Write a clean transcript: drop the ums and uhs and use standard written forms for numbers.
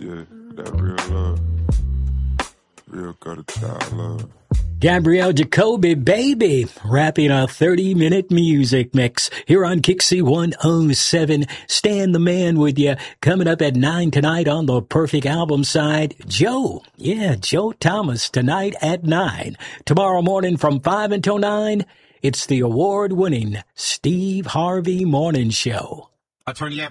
Yeah, that real love. Real gutter child love. Gabrielle Jacoby, baby, wrapping a 30-minute music mix here on Kixie 107. Stan the Man with you. Coming up at 9 tonight on the Perfect Album side, Joe Thomas tonight at 9. Tomorrow morning from 5 until 9, it's the award-winning Steve Harvey Morning Show. Attorney